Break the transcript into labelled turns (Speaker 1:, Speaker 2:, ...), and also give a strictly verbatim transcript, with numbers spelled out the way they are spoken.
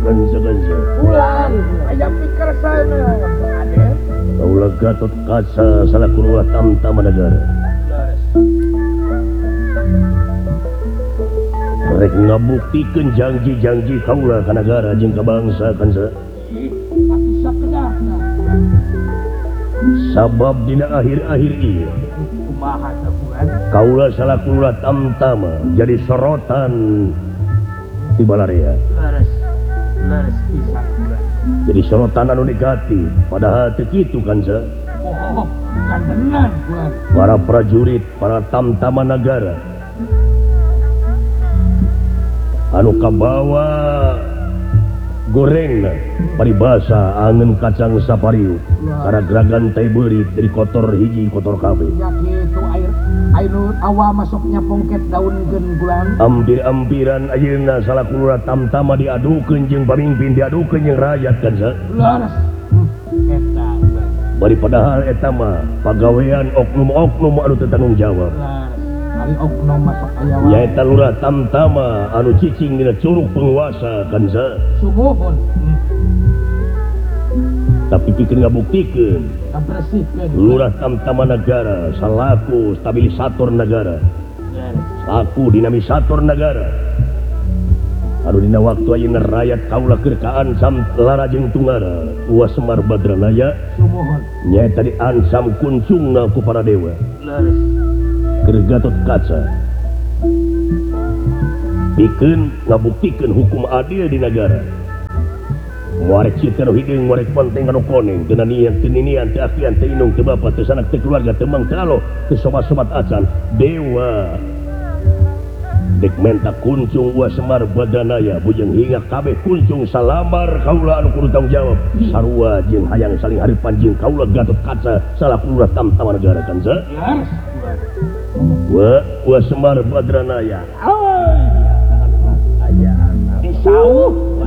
Speaker 1: kanza-kanza.
Speaker 2: Ulang, aya pikir sana, Raden.
Speaker 1: Kaulah Gatot Kaca salaku ulah tamtama negara. Rek ngabuktikeun janji-janji kaulah ka negara jeung ka bangsa kanza.
Speaker 2: Ih, atuh sakedarna.
Speaker 1: Sabab dina akhir-akhir ieu
Speaker 2: Kumaha teh bulan?
Speaker 1: kaulah salaku ulah tamtama jadi sorotan di balarea.
Speaker 2: Leres, leres pisan bulan.
Speaker 1: Jadi sorotan anu negatif padahal teu kitu kanza.
Speaker 2: Oh, kandenan bulan.
Speaker 1: Para prajurit, para tamtama negara anu kabawa gorengna paribasa angin kacang sapariu karena geragan teh beurit dari kotor hiji kotor kabeh.
Speaker 2: Ya kitu air air awa masuknya pongket daunkeun bulan.
Speaker 1: Ampir-ampiran ayeuna salaku ulah tamtama diadukeun jeung pamimpin diadukeun jeung rakyat kanza.
Speaker 2: Leres. Hmm, eta bulan.
Speaker 1: Bari padahal eta mah pagawean oknum-oknum anu teu tanggung jawab.
Speaker 2: Leres. Ari oknum masuk aya wae.
Speaker 1: Nyaeta lurah tamtama anu cicing dina curug penguasa kanza.
Speaker 2: Sumuhun. Hmm.
Speaker 1: Tapi pikeun ngabuktikeun
Speaker 2: Kabersihkeun.
Speaker 1: lurah tamtama negara salaku stabilisator negara.
Speaker 2: Leres.
Speaker 1: Salaku dinamisator negara. Anu dina waktu ayeuna rakyat kaulah keur kaansam lara jeung tunggara Uas Semar Badranaya
Speaker 2: Sumuhun.
Speaker 1: nyaeta diansam kuncungna ku para dewa.
Speaker 2: Leres.
Speaker 1: Keur Gatot Kaca pikeun ngabuktikeun hukum adil di negara. Muarek citero hideung muarek ponteng anu koneng teu nian teu ninian teu akian teu inung teu bapa teu sanak teu keluarga teu mang teu alo teu sobat-sobat acan dewa dek menta kuncung Uas Semar Badranaya bujeng hingga kabeh kuncung salamar kaulah anu kudu tanggung jawab sarua jeung hayang saling haripan jeung kaulah Gatot Kaca salaku ulah tamtama negara kanza.
Speaker 2: Leres.
Speaker 1: Wa Uas Semar Badranaya
Speaker 2: Aya anak. Disauh